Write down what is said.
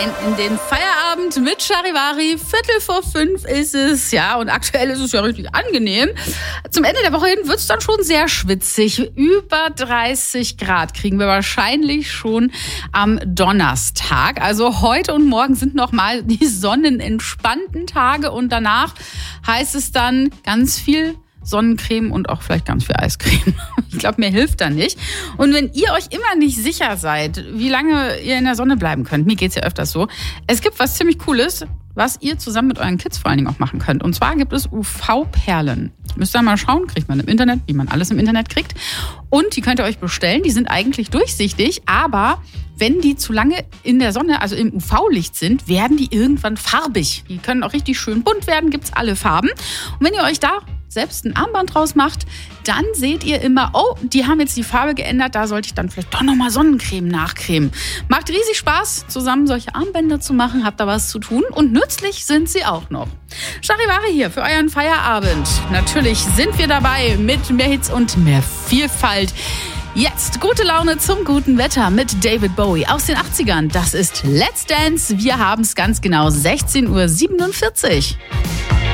rein in den Feierabend mit Charivari. 4:45 ist es, ja, und aktuell ist es ja richtig angenehm. Zum Ende der Woche hin wird es dann schon sehr schwitzig. Über 30 Grad kriegen wir wahrscheinlich schon am Donnerstag. Also heute und morgen sind nochmal die sonnenentspannten Tage und danach heißt es dann ganz viel Sonnencreme und auch vielleicht ganz viel Eiscreme. Ich glaube, mir hilft da nicht. Und wenn ihr euch immer nicht sicher seid, wie lange ihr in der Sonne bleiben könnt, mir geht's ja öfters so, es gibt was ziemlich Cooles, was ihr zusammen mit euren Kids vor allen Dingen auch machen könnt. Und zwar gibt es UV-Perlen. Müsst ihr mal schauen, kriegt man im Internet, wie man alles im Internet kriegt. Und die könnt ihr euch bestellen. Die sind eigentlich durchsichtig, aber wenn die zu lange in der Sonne, also im UV-Licht sind, werden die irgendwann farbig. Die können auch richtig schön bunt werden, gibt's alle Farben. Und wenn ihr euch da selbst ein Armband draus macht, dann seht ihr immer, oh, die haben jetzt die Farbe geändert, da sollte ich dann vielleicht doch nochmal Sonnencreme nachcremen. Macht riesig Spaß, zusammen solche Armbänder zu machen, habt da was zu tun und nützlich sind sie auch noch. Charivari hier für euren Feierabend. Natürlich sind wir dabei mit mehr Hits und mehr Vielfalt. Jetzt gute Laune zum guten Wetter mit David Bowie aus den 80ern. Das ist Let's Dance. Wir haben es ganz genau 16:47 Uhr.